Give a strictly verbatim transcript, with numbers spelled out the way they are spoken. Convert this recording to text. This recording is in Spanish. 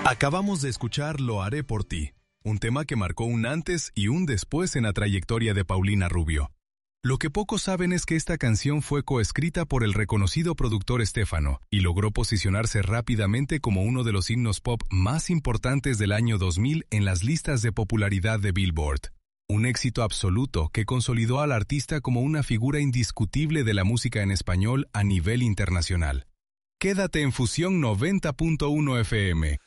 Acabamos de escuchar Lo haré por ti, un tema que marcó un antes y un después en la trayectoria de Paulina Rubio. Lo que pocos saben es que esta canción fue coescrita por el reconocido productor Estefano y logró posicionarse rápidamente como uno de los himnos pop más importantes del año dos mil en las listas de popularidad de Billboard. Un éxito absoluto que consolidó al artista como una figura indiscutible de la música en español a nivel internacional. Quédate en Fusión noventa punto uno F M